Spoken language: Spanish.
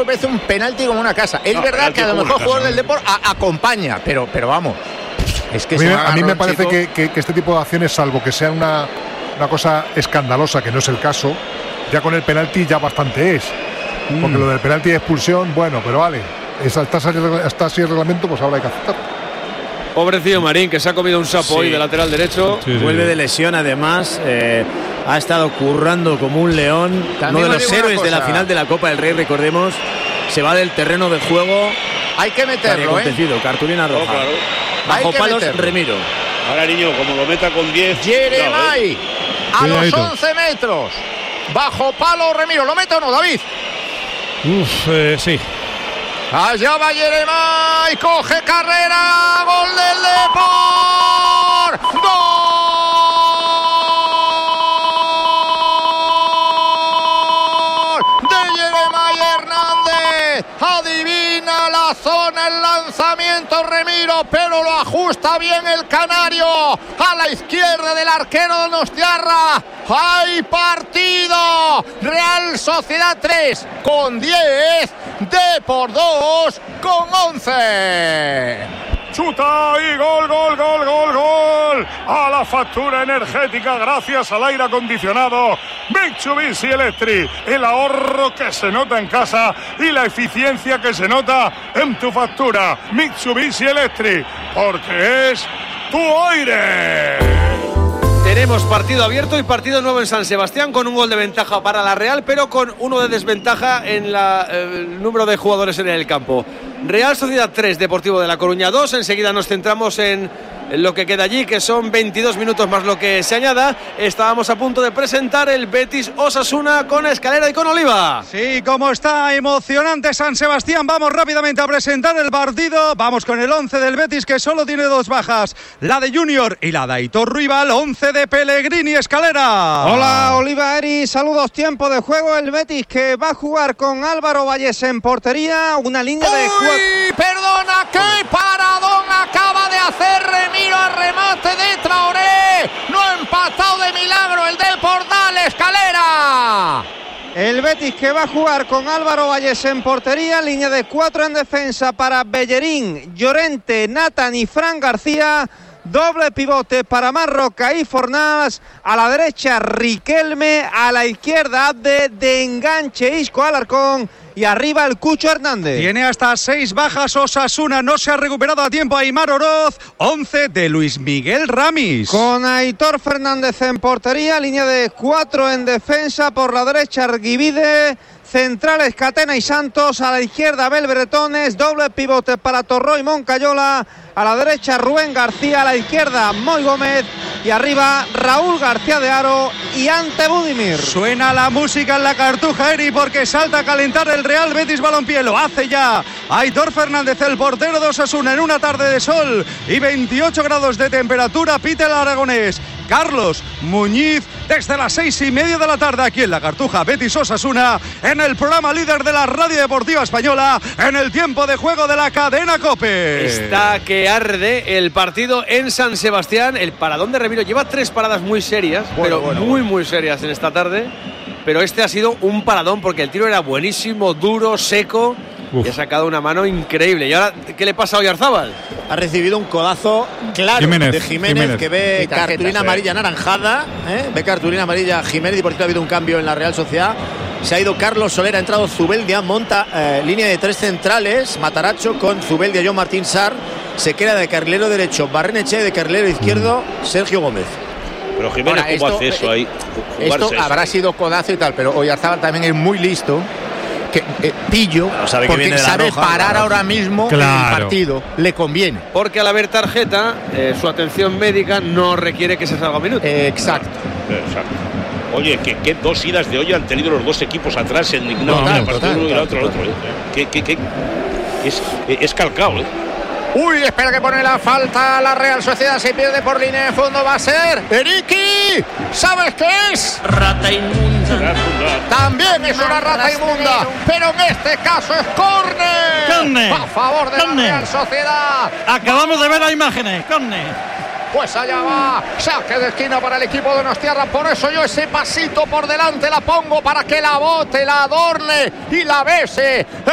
me parece un penalti como una casa. Es verdad que a lo mejor el jugador del Depor acompaña, pero vamos. Es que a mí me parece que este tipo de acciones, salvo que sea una cosa escandalosa, que no es el caso, ya con el penalti ya bastante es. Porque lo del penalti de expulsión, bueno, pero vale, está así el reglamento, pues ahora hay que aceptar. Pobrecillo Marín, que se ha comido un sapo hoy de lateral derecho. Vuelve de lesión, además. Ha estado currando como un león. Uno de los héroes de la final de la Copa del Rey, recordemos. Se va del terreno de juego. Hay que meterlo, cartulina roja. Claro. Bajo palos, Remiro. Ahora, niño, como lo meta con 10. Jeremai, a los 11 metros. Bajo palo, Remiro. ¿Lo mete o no, David? Sí. Allá va Jeremai, coge carrera, gol del Depor. ¡Gol de Jeremai Hernández! Adivina la zona, el lanzamiento Remiro, pero lo ajusta bien el canario a la izquierda del arquero Donostiarra. ¡Hay partido! Real Sociedad 3 con 10, Depor 2 con 11. Chuta y gol a la factura energética gracias al aire acondicionado Mitsubishi Electric, el ahorro que se nota en casa y la eficiencia que se nota en tu factura. Mitsubishi Electric, porque es tu aire. Tenemos partido abierto y partido nuevo en San Sebastián, con un gol de ventaja para la Real, pero con uno de desventaja en el número de jugadores en el campo. Real Sociedad 3, Deportivo de La Coruña 2. Enseguida nos centramos en lo que queda allí, que son 22 minutos más lo que se añada. Estábamos a punto de presentar el Betis Osasuna con Escalera y con Oliva. Sí, como está emocionante San Sebastián, vamos rápidamente a presentar el partido. Vamos con el 11 del Betis, que solo tiene 2 bajas, la de Junior y la de Aitor Rival. 11 de Pellegrini. Escalera. Hola, Oliva, Eri, saludos. Tiempo de juego. El Betis, que va a jugar con Álvaro Valles en portería, una línea de juego. Perdona, qué paradón acaba de hacer Remiro a remate de Traoré. No ha empatado de milagro el Depor. Dale, Escalera. El Betis, que va a jugar con Álvaro Valles en portería, línea de 4 en defensa para Bellerín, Llorente, Nathan y Fran García. Doble pivote para Marroca y Fornals. A la derecha Riquelme, a la izquierda Abde, de enganche Isco Alarcón y arriba el Cucho Hernández. Tiene hasta 6 bajas Osasuna, no se ha recuperado a tiempo Aimar Oroz. 11 de Luis Miguel Ramis. Con Aitor Fernández en portería, línea de 4 en defensa, por la derecha Arguivide, centrales Catena y Santos, a la izquierda Abel Bretones, doble pivote para Torró y Moncayola, a la derecha Rubén García, a la izquierda Moy Gómez y arriba Raúl García de Haro y Ante Budimir. Suena la música en la Cartuja, Eri, porque salta a calentar el Real Betis Balompié. Lo hace ya Aitor Fernández, el portero de Osasuna, en una tarde de sol y 28 grados de temperatura. Pita el aragonés Carlos Muñiz desde las 6:30 de la tarde aquí en la Cartuja. Betis Osasuna, en el programa líder de la Radio Deportiva Española, en el tiempo de juego de la cadena COPE. Está que arde el partido en San Sebastián. El paradón de Remiro lleva 3 paradas muy serias, muy serias en esta tarde. Pero este ha sido un paradón, porque el tiro era buenísimo, duro, seco. Y ha sacado una mano increíble. ¿Y ahora qué le pasa a Oyarzábal? Ha recibido un codazo claro de Jiménez, que ve cartulina amarilla anaranjada. Ve cartulina amarilla Jiménez, y por eso ha habido un cambio en la Real Sociedad. Se ha ido Carlos Soler, ha entrado Zubeldia, monta línea de 3 centrales, Mataracho con Zubeldia, John Martín Sarr. Se queda de carrilero derecho Barrenechea, de carrilero izquierdo Sergio Gómez. Pero Jiménez, ¿cómo hace eso ahí? Esto habrá sido codazo y tal, pero Oyarzábal también es muy listo. Pillo, porque sabe parar ahora mismo el partido, le conviene. Porque al haber tarjeta, su atención médica no requiere que se salga un minuto. Exacto. Oye, ¿qué 2 idas de olla han tenido los dos equipos atrás en ninguna partido, uno y el otro. Es calcado, Uy, espera que pone la falta la Real Sociedad, se pierde por línea de fondo, va a ser Eriki. ¿Sabes qué es? Rata inmunda. También es una rata inmunda, pero en este caso es córner a favor de la Real Sociedad. Acabamos de ver las imágenes, córner. Pues allá va, saque de esquina para el equipo de Donostiarra. Por eso yo ese pasito por delante la pongo, para que la bote, la adorne y la bese